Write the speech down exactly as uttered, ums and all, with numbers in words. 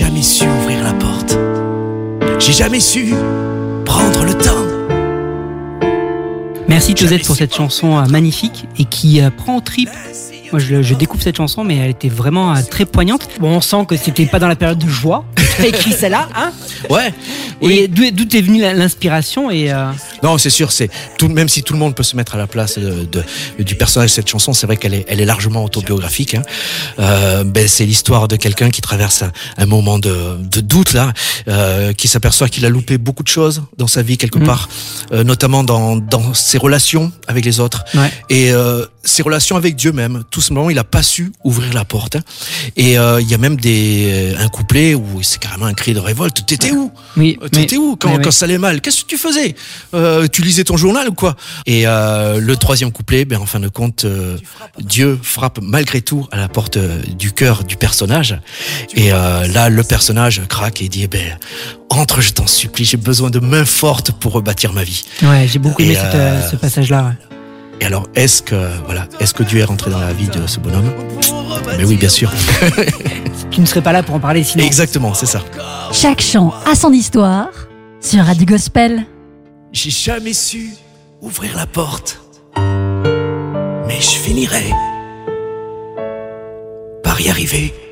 jamais su ouvrir la porte. J'ai jamais su prendre le temps. Merci Josette pour cette chanson euh, magnifique et qui euh, prend aux tripes. Moi je, je découvre cette chanson mais elle était vraiment euh, très poignante. Bon, on sent que c'était pas dans la période de joie. Tu as écrit celle-là, hein? Ouais. Et Oui. d'où, d'où est venue l'inspiration et euh... Non, c'est sûr, c'est tout, même si tout le monde peut se mettre à la place de, de, du personnage de cette chanson, c'est vrai qu'elle est, elle est largement autobiographique. Hein. Euh, ben, c'est l'histoire de quelqu'un qui traverse un, un moment de, de doute là, euh, qui s'aperçoit qu'il a loupé beaucoup de choses dans sa vie quelque mmh. part, euh, notamment dans, dans ses relations avec les autres ouais. et euh, ses relations avec Dieu même. Tout simplement, il a pas su ouvrir la porte. Hein. Et euh, il y a même des un couplet où c'est carrément un cri de révolte. T'étais où? Oui. T'étais mais, où quand, mais, quand ça allait mal? Qu'est-ce que tu faisais? euh, Tu lisais ton journal ou quoi? Et euh, le troisième couplet, ben en fin de compte, euh, Dieu frappe malgré tout à la porte euh, du cœur du personnage. Et euh, là, le personnage craque et dit, eh ben entre, je t'en supplie, j'ai besoin de mains fortes pour rebâtir ma vie. Ouais, j'ai beaucoup aimé et, cette, euh, ce passage-là. Ouais. Et alors, est-ce que voilà, est-ce que Dieu est rentré dans la vie de ce bonhomme? Mais oui, bien sûr. Tu ne serais pas là pour en parler sinon. Exactement, c'est ça. Chaque chant a son histoire sur Radio Gospel. J'ai jamais su ouvrir la porte, mais je finirai par y arriver.